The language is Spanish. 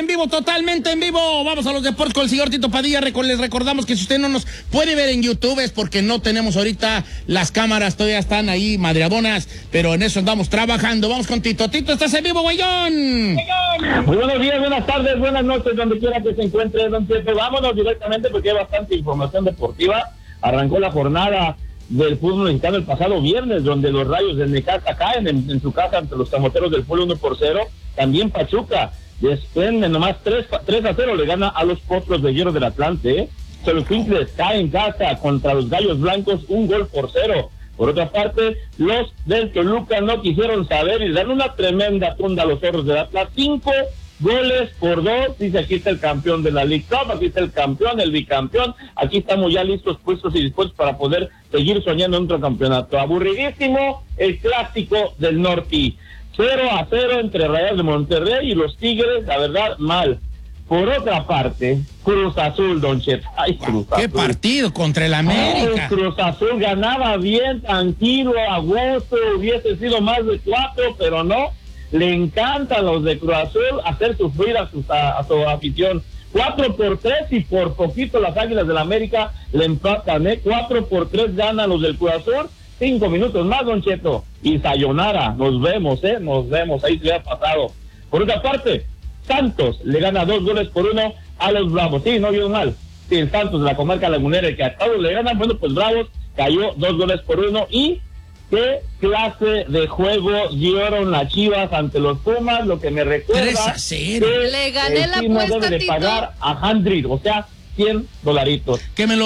en vivo, totalmente en vivo. Vamos a los deportes con el señor Tito Padilla. Les recordamos que si usted no nos puede ver en YouTube es porque no tenemos ahorita las cámaras, todavía están ahí madreadonas, pero en eso andamos trabajando. Vamos con Tito. Tito, ¿estás en vivo, güeyón? Muy buenos días, buenas tardes, buenas noches, donde quiera que se encuentre, don Tito. Vámonos directamente porque hay bastante información deportiva. Arrancó la jornada del fútbol mexicano el pasado viernes, donde los Rayos del Necaxa caen en su casa ante los Camoteros del Puebla 1-0. También Pachuca desprende nomás 3-0, le gana a los Potros de Hierro del Atlante. Xoloatlán cae en casa contra los Gallos Blancos 1-0. Por otra parte, los del Toluca no quisieron saber y dan una tremenda tunda a los Zorros del Atlas, 5-2. Dice, aquí está el campeón de la League Cup, aquí está el campeón, el bicampeón, aquí estamos ya listos, puestos y dispuestos para poder seguir soñando en otro campeonato. Aburridísimo el clásico del norte, 0-0 entre Rayados de Monterrey y los Tigres, la verdad, mal. Por otra parte, Cruz Azul, don Chet. Ay, Cruz Azul. ¿Qué partido contra el América? Ay, Cruz Azul ganaba bien, tranquilo, a gusto, hubiese sido más de 4, pero no. Le encantan los de Cruz Azul hacer sufrir a su afición. 4-3 y por poquito las Águilas del América le empatan, 4-3 ganan los del Cruz Azul. 5 minutos más, don Cheto, y sayonara, nos vemos, ahí se ha pasado. Por otra parte, Santos le gana 2-1 a los Bravos. Sí, no vio mal. Sí, el Santos de la comarca lagunera, que a todos le ganan, bueno, pues Bravos cayó 2-1 y qué clase de juego dieron las Chivas ante los Pumas, lo que me recuerda 3-0. que Le gané la Chivas apuesta, debe de Tito. pagar a $100, o sea, $100. Que me lo